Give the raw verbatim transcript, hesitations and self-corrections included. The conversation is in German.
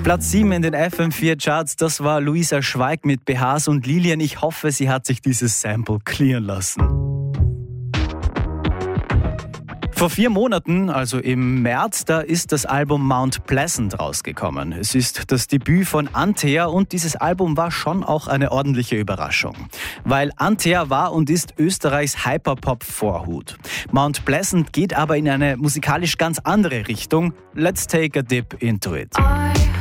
Platz sieben in den F M vier Charts, das war Luisa Schweig mit B Hs und Lilien. Ich hoffe, sie hat sich dieses Sample clearen lassen. Vor vier Monaten, also im März, da ist das Album Mount Pleasant rausgekommen. Es ist das Debüt von Antea und dieses Album war schon auch eine ordentliche Überraschung. Weil Antea war und ist Österreichs Hyperpop-Vorhut. Mount Pleasant geht aber in eine musikalisch ganz andere Richtung. Let's take a dip into it.